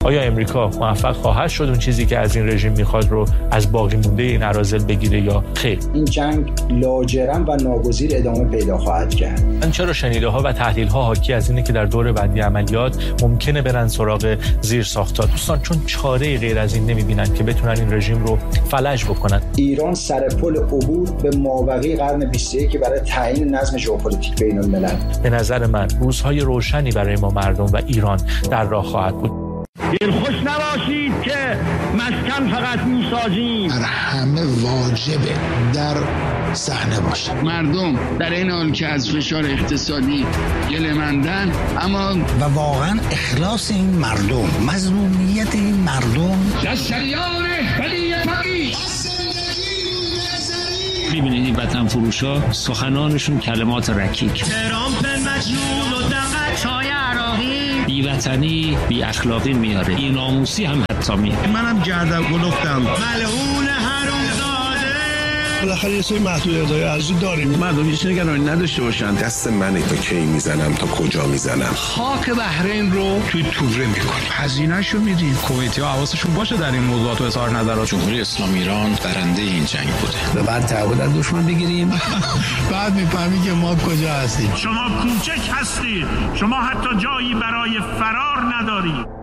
آیا امریکا موفق خواهد شد اون چیزی که از این رژیم میخواد رو از باقی مونده این اراذل بگیره یا خیر؟ این جنگ لاجرم و ناگزیر ادامه پیدا خواهد کرد. من چرا شنیده‌ها و تحلیل‌ها حاکی از اینه که در دور بعدی عملیات ممکنه برن سراغ زیرساخت‌ها. دوستان چون چاره غیر از این نمی‌بینن که بتونن این رژیم رو فلج بکنن. ایران سر پل عبور به مابقی قرن 21 برای تعیین نظم ژئوپلیتیک بین‌الملل. به نظر من روزهای روشنی برای ما مردم و ایران در راه خواهد بود. دلخوش نباشید که مسکن فقط میسازیم. همه واجبه در صحنه باشه. مردم در این حال که از فشار اقتصادی گله‌مندن، اما و واقعا اخلاص این مردم، مظلومیت این مردم در شریان ولی فقیه. می‌بینید این وطن فروشا سخنانشون کلمات رکیک. ترامپ مجنون و دقیق چای عراقی بی وطنی بی اخلاقی میاره، بی ناموسی هم حتی میاره. منم گردن گلفتم ملعون حرومزاده. بالاخره یه سری محدودیت‌های ارزی داریم. مردم هیچ نگرانی نداشته باشن. دست منه تا کی میزنم تا کجا میزنم. خاک بحرین رو توی توره میکنیم، هزینه‌شو میدیم. کویتی‌ها حواسشون باشه در این موضوعات و اظهار نظرات. جمهوری اسلامی ایران برنده این جنگ بوده. و بعد تعهد از دشمن بگیریم. بعد میفهمی که ما کجا هستیم. شما کوچک هستید. شما حتی جایی برای فرار ندارید.